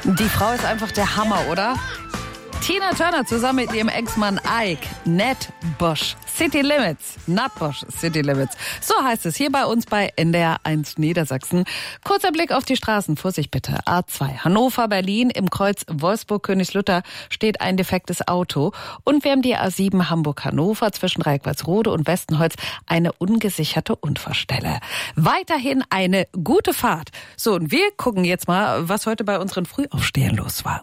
Die Frau ist einfach der Hammer, oder? Tina Turner zusammen mit ihrem Ex-Mann Ike, Nutbush City Limits. Nutbush City Limits. So heißt es hier bei uns bei NDR 1 Niedersachsen. Kurzer Blick auf die Straßen. Vorsicht bitte. A2 Hannover, Berlin. Im Kreuz Wolfsburg-Königslutter steht ein defektes Auto. Und wir haben die A7 Hamburg-Hannover zwischen Reickwalsrode und Westenholz eine ungesicherte Unfallstelle. Weiterhin eine gute Fahrt. So, und wir gucken jetzt mal, was heute bei unseren Frühaufstehern los war.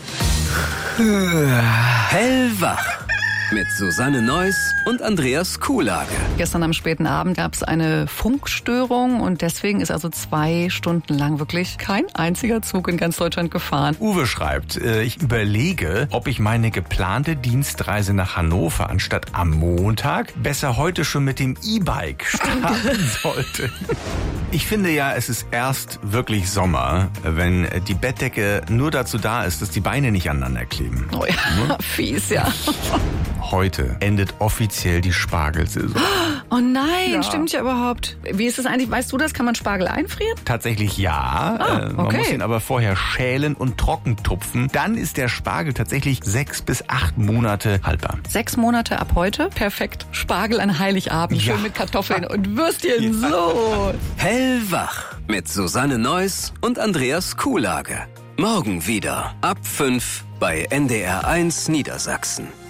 Hellwach mit Susanne Neuss und Andreas Kuhlage. Gestern am späten Abend gab es eine Funkstörung und deswegen ist also 2 Stunden lang wirklich kein einziger Zug in ganz Deutschland gefahren. Uwe schreibt, ich überlege, ob ich meine geplante Dienstreise nach Hannover anstatt am Montag besser heute schon mit dem E-Bike starten sollte. Ich finde ja, es ist erst wirklich Sommer, wenn die Bettdecke nur dazu da ist, dass die Beine nicht aneinander kleben. Oh ja, fies, ja. Heute endet offiziell die Spargelsaison. Oh nein, stimmt ja überhaupt. Wie ist das eigentlich? Weißt du das? Kann man Spargel einfrieren? Tatsächlich ja. Man okay. muss ihn aber vorher schälen und trocken tupfen. Dann ist der Spargel tatsächlich 6 bis 8 Monate haltbar. 6 Monate ab heute? Perfekt. Spargel an Heiligabend. Ja. Schön mit Kartoffeln und Würstchen. Ja. So. Hellwach mit Susanne Neuss und Andreas Kuhlage. Morgen wieder ab 5 bei NDR 1 Niedersachsen.